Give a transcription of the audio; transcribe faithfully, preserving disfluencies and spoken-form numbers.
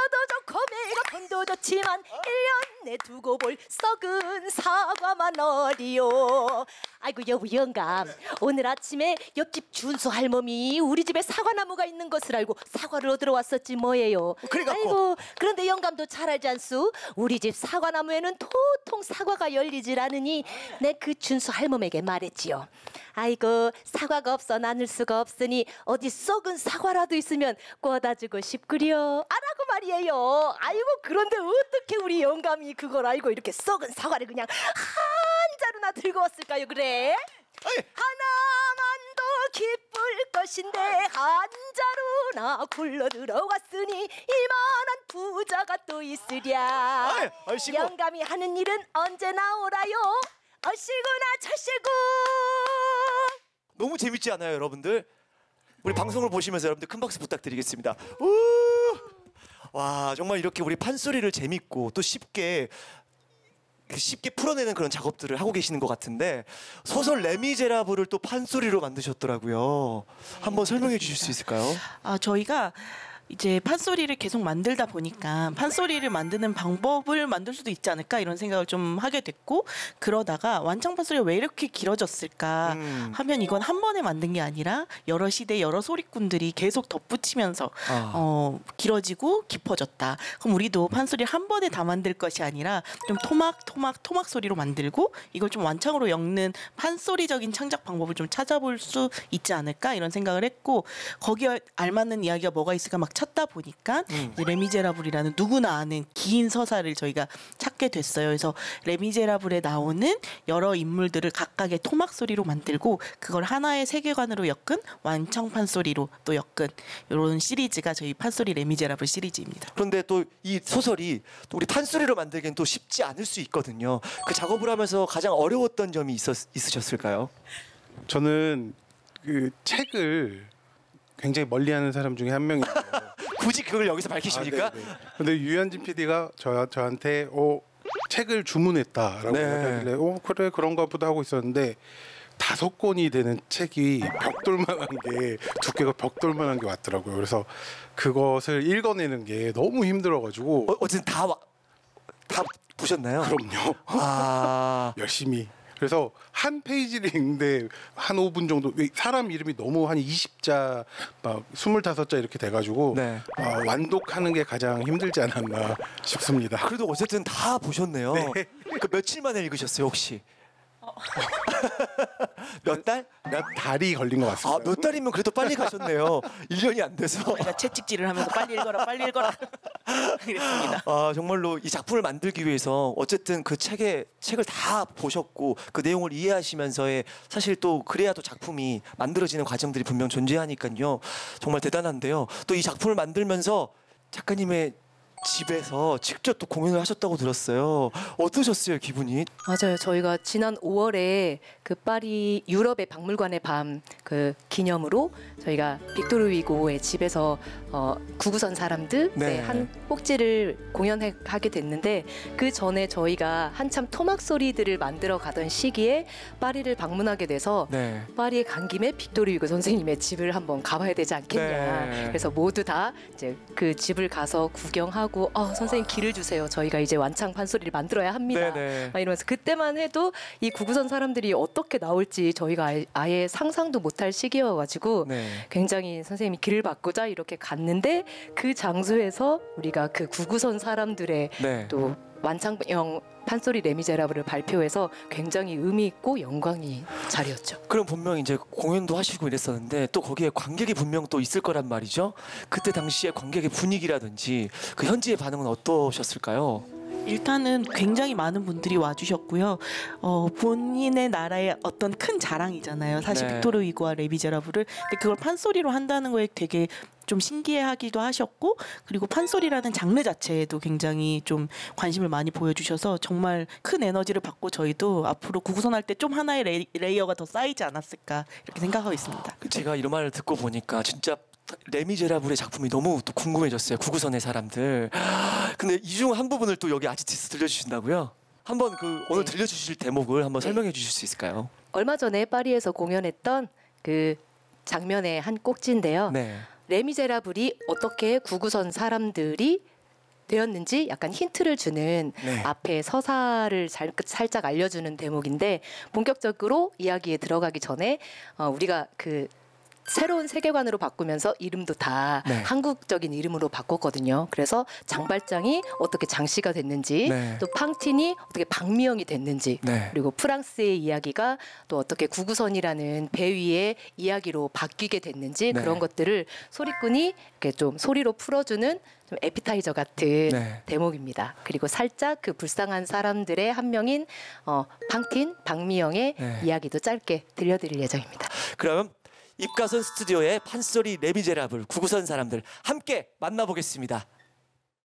뼈도 좋고 메가폰도 좋지만 일 년 내 두고 볼 썩은 사과만 어디요. 아이고 여보 영감, 오늘 아침에 옆집 준수 할멈이 우리 집에 사과나무가 있는 것을 알고 사과를 얻으러 왔었지 뭐예요. 그래갖고. 아이고 그런데 영감도 잘 알지 않소? 우리 집 사과나무에는 도통 사과가 열리질 않으니 내 그 준수 할멈에게 말했지요. 아이고 사과가 없어 나눌 수가 없으니 어디 썩은 사과라도 있으면 꿔다주고 싶구려 아라고 말이에요. 아이고 그런데 어떻게 우리 영감이 그걸 알고 이렇게 썩은 사과를 그냥 한 자루나 들고 왔을까요? 그래? 아이. 하나만 더 기쁠 것인데 한 자루나 굴러 들어왔으니 이만한 부자가 또 있으랴. 아이, 아이씨고. 영감이 하는 일은 언제나 오라요. 얼씨구나 철씨구. 너무 재밌지 않아요, 여러분들? 우리 방송을 보시면서 여러분들 큰 박수 부탁드리겠습니다. 우! 와, 정말 이렇게 우리 판소리를 재밌고 또 쉽게 쉽게 풀어내는 그런 작업들을 하고 계시는 것 같은데 소설 레미제라블을 또 판소리로 만드셨더라고요. 한번 설명해 주실 수 있을까요? 아, 저희가 이제 판소리를 계속 만들다 보니까 판소리를 만드는 방법을 만들 수도 있지 않을까 이런 생각을 좀 하게 됐고, 그러다가 완창 판소리가 왜 이렇게 길어졌을까 음. 하면 이건 한 번에 만든 게 아니라 여러 시대 여러 소리꾼들이 계속 덧붙이면서 아. 어, 길어지고 깊어졌다. 그럼 우리도 판소리를 한 번에 다 만들 것이 아니라 좀 토막 토막 토막 소리로 만들고 이걸 좀 완창으로 엮는 판소리적인 창작 방법을 좀 찾아볼 수 있지 않을까 이런 생각을 했고, 거기에 알맞는 이야기가 뭐가 있을까 막 찾다 보니까 음. 이제 레미제라블이라는 누구나 아는 긴 서사를 저희가 찾게 됐어요. 그래서 레미제라블에 나오는 여러 인물들을 각각의 토막 소리로 만들고 그걸 하나의 세계관으로 엮은 완창 판소리로 또 엮은 이런 시리즈가 저희 판소리 레미제라블 시리즈입니다. 그런데 또 이 소설이 또 우리 판소리로 만들기엔 또 쉽지 않을 수 있거든요. 그 작업을 하면서 가장 어려웠던 점이 있었, 있으셨을까요? 저는 그 책을 굉장히 멀리하는 사람 중에 한 명이에요. 굳이 그걸 여기서 밝히십니까? 아, 네네. 근데 유현진 피디가 저 저한테 어 책을 주문했다라고 네. 하길래 어 그래 그런가 보다 하고 있었는데 다섯 권이 되는 책이 벽돌만한 게 두께가 벽돌만한 게 왔더라고요. 그래서 그것을 읽어내는 게 너무 힘들어가지고 어, 어쨌든 다, 와, 다 보셨나요? 그럼요. 아, 열심히. 그래서 한 페이지를 읽는데 한 오 분 정도, 사람 이름이 너무 한 이십 자, 막 스물다섯 자 이렇게 돼가지고 네. 어, 완독하는 게 가장 힘들지 않았나 싶습니다. 그래도 어쨌든 다 보셨네요. 네. 그 며칠 만에 읽으셨어요, 혹시? 몇 달? 몇 달이 걸린 것 같습니다. 아, 몇 달이면 그래도 빨리 가셨네요. 일 년이 안 돼서. 제가 채찍질을 하면서 빨리 읽어라 빨리 읽어라 그랬습니다. 아, 정말로 이 작품을 만들기 위해서 어쨌든 그 책에 책을 다 보셨고 그 내용을 이해하시면서의 사실 또 그래야 또 작품이 만들어지는 과정들이 분명 존재하니까요. 정말 대단한데요. 또 이 작품을 만들면서 작가님의 집에서 직접 또 공연을 하셨다고 들었어요. 어떠셨어요, 기분이? 맞아요. 저희가 지난 오월에 그 파리 유럽의 박물관의 밤 그 기념으로 저희가 빅토르 위고의 집에서 어, 구구선 사람들 네. 네, 한 꼭지를 공연하게 됐는데, 그 전에 저희가 한참 토막 소리들을 만들어 가던 시기에 파리를 방문하게 돼서 네. 파리에 간 김에 빅토르 위고 선생님의 집을 한번 가봐야 되지 않겠냐. 네. 그래서 모두 다 이제 그 집을 가서 구경하고 어, 선생님 길을 주세요. 저희가 이제 완창 판소리를 만들어야 합니다. 네네. 막 이러면서 그때만 해도 이 구구선 사람들이 어떻게 나올지 저희가 아예, 아예 상상도 못할 시기여가지고 네. 굉장히 선생님이 길을 바꾸자 이렇게 갔는데, 그 장소에서 우리가 그 구구선 사람들의 네. 또 완창형 판소리 레미제라블을 발표해서 굉장히 의미 있고 영광이 자리였죠. 그럼 분명 이제 공연도 하시고 이랬었는데 또 거기에 관객이 분명 또 있을 거란 말이죠. 그때 당시에 관객의 분위기라든지 그 현지의 반응은 어떠셨을까요? 일단은 굉장히 많은 분들이 와주셨고요. 어, 본인의 나라의 어떤 큰 자랑이잖아요. 사실 네. 빅토르 위고와 레미제라블을. 근데 그걸 판소리로 한다는 거에 되게 좀 신기해하기도 하셨고, 그리고 판소리라는 장르 자체에도 굉장히 좀 관심을 많이 보여주셔서 정말 큰 에너지를 받고 저희도 앞으로 구구선 할 때 좀 하나의 레이, 레이어가 더 쌓이지 않았을까 이렇게 생각하고 있습니다. 제가 이런 말을 듣고 보니까 진짜 레미제라블의 작품이 너무 또 궁금해졌어요. 구구선의 사람들. 근데 이 중 한 부분을 또 여기 아지트에서 들려주신다고요? 한번 그 오늘 들려주실 대목을 한번 설명해 주실 수 있을까요? 얼마 전에 파리에서 공연했던 그 장면의 한 꼭지인데요. 네. 레미제라블이 어떻게 구구선 사람들이 되었는지 약간 힌트를 주는 네. 앞에 서사를 잘, 살짝 알려주는 대목인데 본격적으로 이야기에 들어가기 전에 어, 우리가 그 새로운 세계관으로 바꾸면서 이름도 다 네. 한국적인 이름으로 바꿨거든요. 그래서 장발장이 어떻게 장씨가 됐는지, 네. 또 팡틴이 어떻게 박미영이 됐는지, 네. 그리고 프랑스의 이야기가 또 어떻게 구구선이라는 배 위의 이야기로 바뀌게 됐는지 네. 그런 것들을 소리꾼이 이렇게 좀 소리로 풀어주는 좀 에피타이저 같은 네. 대목입니다. 그리고 살짝 그 불쌍한 사람들의 한 명인 어, 팡틴, 박미영의 네. 이야기도 짧게 들려드릴 예정입니다. 그럼 입가선 스튜디오의 판소리 레미제라블 구구선 사람들 함께 만나보겠습니다.